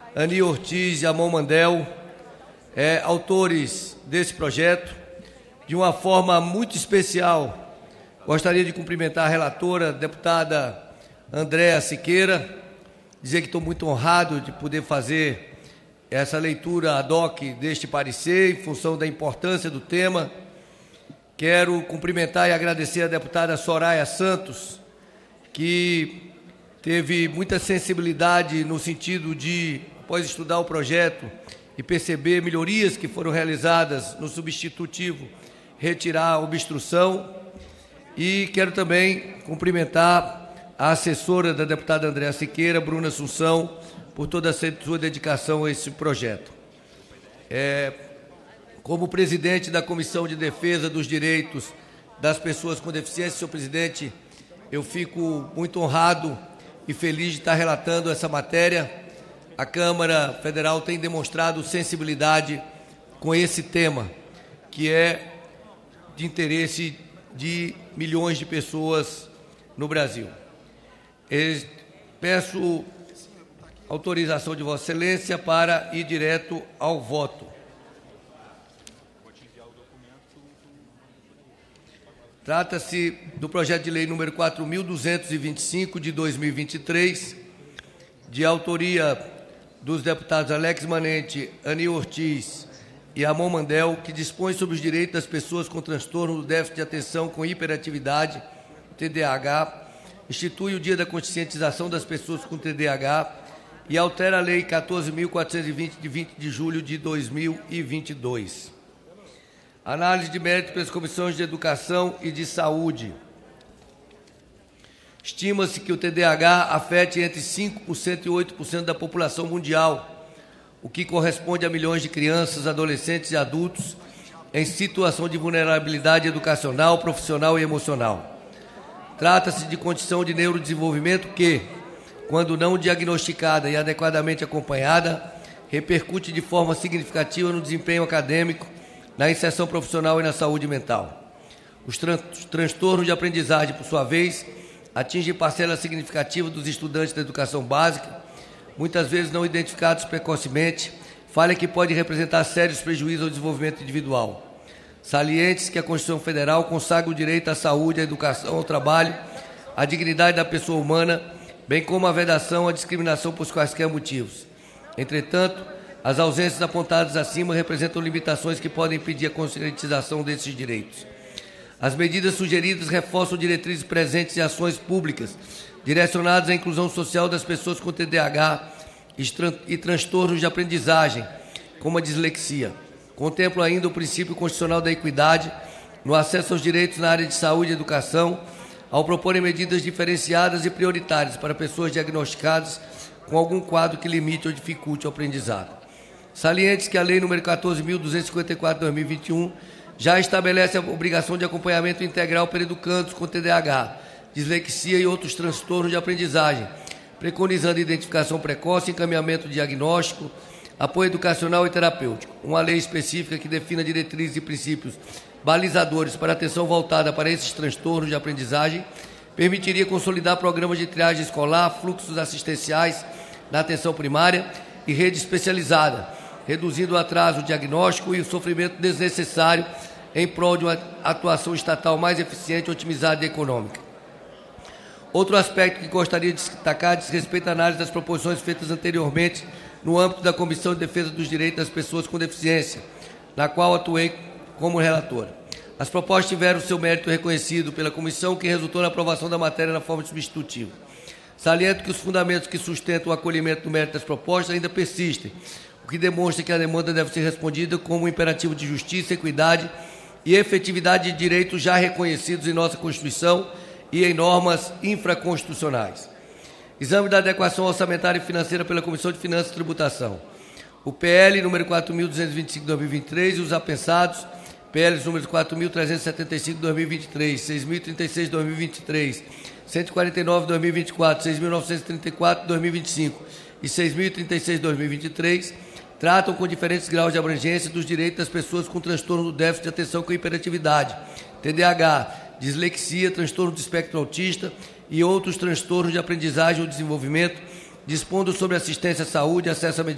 Ani Ortiz e Amon Mandel, autores desse projeto. De uma forma muito especial, gostaria de cumprimentar a relatora, a deputada Andréa Siqueira, dizer que estou muito honrado de poder fazer essa leitura ad hoc deste parecer, em função da importância do tema. Quero cumprimentar e agradecer a deputada Soraya Santos, que teve muita sensibilidade no sentido de, após estudar o projeto e perceber melhorias que foram realizadas no substitutivo, retirar a obstrução. E quero também cumprimentar a assessora da deputada Andréa Siqueira, Bruna Assunção, por toda a sua dedicação a esse projeto. Como presidente da Comissão de Defesa dos Direitos das Pessoas com Deficiência, senhor presidente, eu fico muito honrado e feliz de estar relatando essa matéria. A Câmara Federal tem demonstrado sensibilidade com esse tema, que é de interesse de milhões de pessoas no Brasil. Peço autorização de Vossa Excelência para ir direto ao voto. Trata-se do projeto de lei número 4.225, de 2023, de autoria dos deputados Alex Manente, Ani Ortiz e Amon Mandel, que dispõe sobre os direitos das pessoas com transtorno do déficit de atenção com hiperatividade, TDAH, institui o Dia da Conscientização das Pessoas com TDAH e altera a Lei 14.420, de 20 de julho de 2022. Análise de mérito pelas comissões de Educação e de Saúde. Estima-se que o TDAH afete entre 5% e 8% da população mundial, o que corresponde a milhões de crianças, adolescentes e adultos em situação de vulnerabilidade educacional, profissional e emocional. Trata-se de condição de neurodesenvolvimento que, quando não diagnosticada e adequadamente acompanhada, repercute de forma significativa no desempenho acadêmico, na inserção profissional e na saúde mental. Os transtornos de aprendizagem, por sua vez, atingem parcela significativa dos estudantes da educação básica, muitas vezes não identificados precocemente, falha que pode representar sérios prejuízos ao desenvolvimento individual. Saliente-se que a Constituição Federal consagra o direito à saúde, à educação, ao trabalho, à dignidade da pessoa humana, bem como a vedação à discriminação por quaisquer motivos. Entretanto, as ausências apontadas acima representam limitações que podem impedir a conscientização desses direitos. As medidas sugeridas reforçam diretrizes presentes em ações públicas direcionadas à inclusão social das pessoas com TDAH e transtornos de aprendizagem, como a dislexia. Contemplam ainda o princípio constitucional da equidade no acesso aos direitos na área de saúde e educação, ao proporem medidas diferenciadas e prioritárias para pessoas diagnosticadas com algum quadro que limite ou dificulte o aprendizado. Salientes que a Lei nº 14.254, de 2021, já estabelece a obrigação de acompanhamento integral para educandos com TDAH, dislexia e outros transtornos de aprendizagem, preconizando identificação precoce, encaminhamento diagnóstico, apoio educacional e terapêutico. Uma lei específica que defina diretrizes e princípios balizadores para atenção voltada para esses transtornos de aprendizagem permitiria consolidar programas de triagem escolar, fluxos assistenciais na atenção primária e rede especializada, reduzindo o atraso diagnóstico e o sofrimento desnecessário em prol de uma atuação estatal mais eficiente, otimizada e econômica. Outro aspecto que gostaria de destacar diz respeito à análise das proposições feitas anteriormente no âmbito da Comissão de Defesa dos Direitos das Pessoas com Deficiência, na qual atuei como relatora. As propostas tiveram seu mérito reconhecido pela comissão, que resultou na aprovação da matéria na forma de substitutivo. Saliento que os fundamentos que sustentam o acolhimento do mérito das propostas ainda persistem, o que demonstra que a demanda deve ser respondida como um imperativo de justiça, equidade e efetividade de direitos já reconhecidos em nossa Constituição e em normas infraconstitucionais. Exame da adequação orçamentária e financeira pela Comissão de Finanças e Tributação. O PL número 4.225 de 2023 e os apensados PLs números 4.375 de 2023, 6.036 de 2023, 149 de 2024, 6.934 de 2025 e 6.036 de 2023 tratam com diferentes graus de abrangência dos direitos das pessoas com transtorno do déficit de atenção com hiperatividade, TDAH, dislexia, transtorno do espectro autista e outros transtornos de aprendizagem ou desenvolvimento, dispondo sobre assistência à saúde, acesso a